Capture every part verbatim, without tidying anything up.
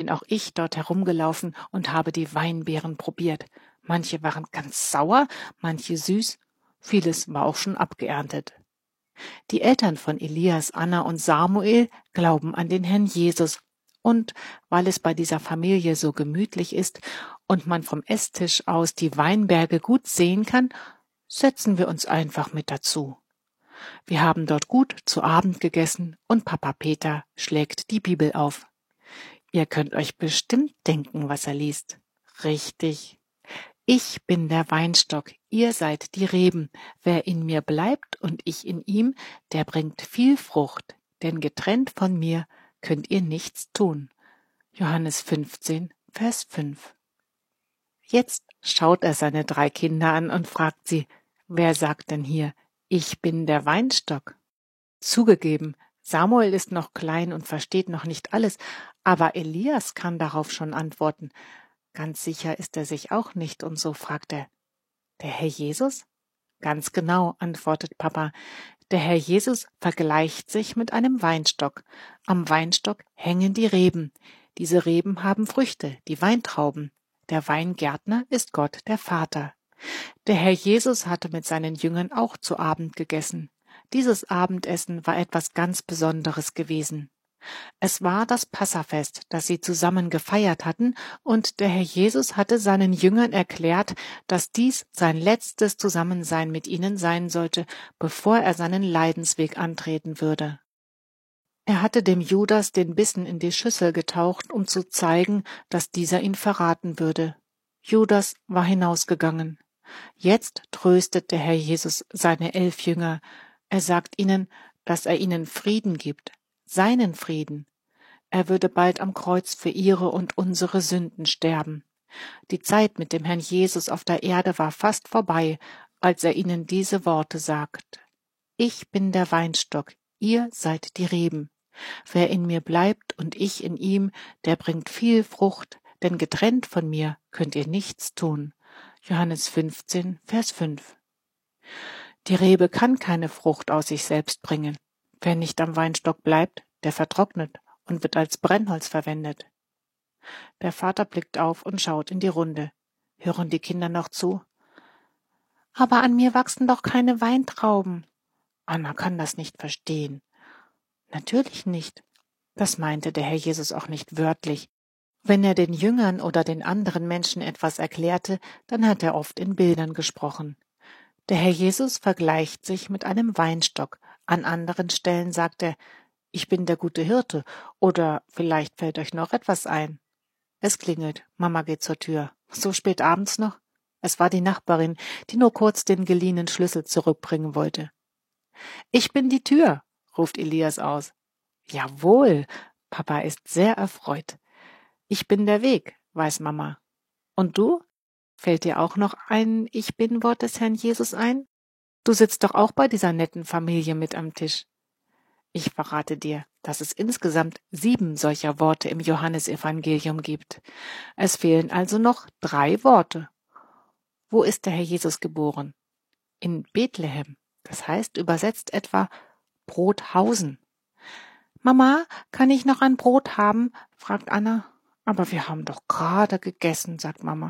bin auch ich dort herumgelaufen und habe die Weinbeeren probiert. Manche waren ganz sauer, manche süß, vieles war auch schon abgeerntet. Die Eltern von Elias, Anna und Samuel glauben an den Herrn Jesus. Und weil es bei dieser Familie so gemütlich ist und man vom Esstisch aus die Weinberge gut sehen kann, setzen wir uns einfach mit dazu. Wir haben dort gut zu Abend gegessen und Papa Peter schlägt die Bibel auf. Ihr könnt euch bestimmt denken, was er liest. Richtig. Ich bin der Weinstock, ihr seid die Reben. Wer in mir bleibt und ich in ihm, der bringt viel Frucht, denn getrennt von mir könnt ihr nichts tun. Johannes fünfzehn, Vers fünf. Jetzt schaut er seine drei Kinder an und fragt sie, wer sagt denn hier, ich bin der Weinstock? Zugegeben, Samuel ist noch klein und versteht noch nicht alles, aber Elias kann darauf schon antworten. Ganz sicher ist er sich auch nicht, und so fragt er, der Herr Jesus? Ganz genau, antwortet Papa. Der Herr Jesus vergleicht sich mit einem Weinstock. Am Weinstock hängen die Reben. Diese Reben haben Früchte, die Weintrauben. Der Weingärtner ist Gott, der Vater. Der Herr Jesus hatte mit seinen Jüngern auch zu Abend gegessen. Dieses Abendessen war etwas ganz Besonderes gewesen. Es war das Passafest, das sie zusammen gefeiert hatten, und der Herr Jesus hatte seinen Jüngern erklärt, dass dies sein letztes Zusammensein mit ihnen sein sollte, bevor er seinen Leidensweg antreten würde. Er hatte dem Judas den Bissen in die Schüssel getaucht, um zu zeigen, dass dieser ihn verraten würde. Judas war hinausgegangen. Jetzt tröstet der Herr Jesus seine elf Jünger. Er sagt ihnen, dass er ihnen Frieden gibt, seinen Frieden. Er würde bald am Kreuz für ihre und unsere Sünden sterben. Die Zeit mit dem Herrn Jesus auf der Erde war fast vorbei, als er ihnen diese Worte sagt. Ich bin der Weinstock, ihr seid die Reben. Wer in mir bleibt und ich in ihm, der bringt viel Frucht, denn getrennt von mir könnt ihr nichts tun. Johannes fünfzehn, Vers fünf. Die Rebe kann keine Frucht aus sich selbst bringen. Wer nicht am Weinstock bleibt, der vertrocknet und wird als Brennholz verwendet. Der Vater blickt auf und schaut in die Runde. Hören die Kinder noch zu? Aber an mir wachsen doch keine Weintrauben. Anna kann das nicht verstehen. Natürlich nicht. Das meinte der Herr Jesus auch nicht wörtlich. Wenn er den Jüngern oder den anderen Menschen etwas erklärte, dann hat er oft in Bildern gesprochen. Der Herr Jesus vergleicht sich mit einem Weinstock. An anderen Stellen sagt er, ich bin der gute Hirte, oder vielleicht fällt euch noch etwas ein. Es klingelt, Mama geht zur Tür. So spät abends noch? Es war die Nachbarin, die nur kurz den geliehenen Schlüssel zurückbringen wollte. Ich bin die Tür, ruft Elias aus. Jawohl, Papa ist sehr erfreut. Ich bin der Weg, weiß Mama. Und du? Fällt dir auch noch ein Ich bin-Wort des Herrn Jesus ein? Du sitzt doch auch bei dieser netten Familie mit am Tisch. Ich verrate dir, dass es insgesamt sieben solcher Worte im Johannesevangelium gibt. Es fehlen also noch drei Worte. Wo ist der Herr Jesus geboren? In Bethlehem. Das heißt übersetzt etwa Brothausen. Mama, kann ich noch ein Brot haben? Fragt Anna. Aber wir haben doch gerade gegessen, sagt Mama.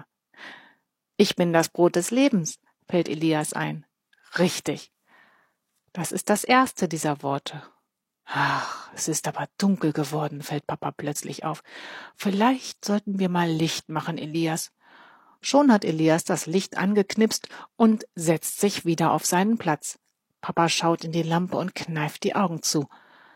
Ich bin das Brot des Lebens, fällt Elias ein. Richtig. Das ist das erste dieser Worte. Ach, es ist aber dunkel geworden, fällt Papa plötzlich auf. Vielleicht sollten wir mal Licht machen, Elias. Schon hat Elias das Licht angeknipst und setzt sich wieder auf seinen Platz. Papa schaut in die Lampe und kneift die Augen zu.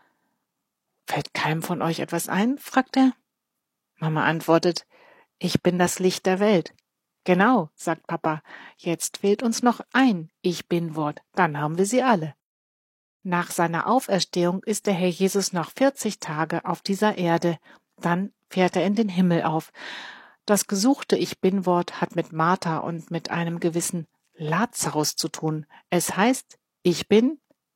Fällt keinem von euch etwas ein? Fragt er. Mama antwortet, ich bin das Licht der Welt. Genau, sagt Papa, jetzt fehlt uns noch ein Ich-Bin-Wort, dann haben wir sie alle. Nach seiner Auferstehung ist der Herr Jesus noch vierzig Tage auf dieser Erde, dann fährt er in den Himmel auf. Das gesuchte Ich-Bin-Wort hat mit Martha und mit einem gewissen Lazarus zu tun. Es heißt, ich bin.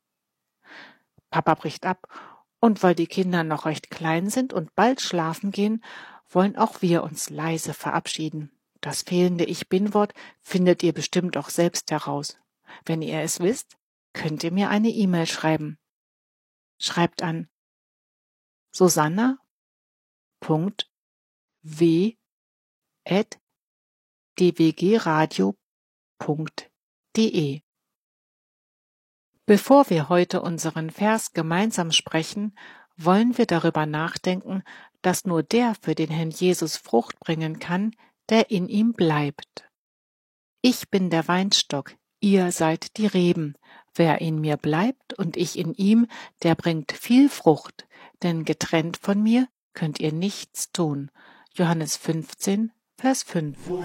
Papa bricht ab, und weil die Kinder noch recht klein sind und bald schlafen gehen, wollen auch wir uns leise verabschieden. Das fehlende Ich-Bin-Wort findet ihr bestimmt auch selbst heraus. Wenn ihr es wisst, könnt ihr mir eine E-Mail schreiben. Schreibt an Susanna Punkt w at d w g radio punkt de. Bevor wir heute unseren Vers gemeinsam sprechen, wollen wir darüber nachdenken, dass nur der für den Herrn Jesus Frucht bringen kann, der in ihm bleibt. Ich bin der Weinstock, ihr seid die Reben. Wer in mir bleibt und ich in ihm, der bringt viel Frucht, denn getrennt von mir könnt ihr nichts tun. Johannes fünfzehn, Vers fünf.